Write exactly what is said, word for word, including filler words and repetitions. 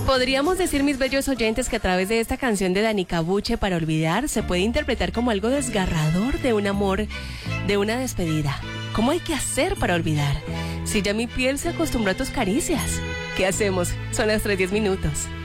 Podríamos decir, mis bellos oyentes, que a través de esta canción de Dani Cabuche, Para Olvidar, se puede interpretar como algo desgarrador de un amor, de una despedida. ¿Cómo hay que hacer para olvidar? Si ya mi piel se acostumbró a tus caricias, ¿qué hacemos? Son las tres diez minutos.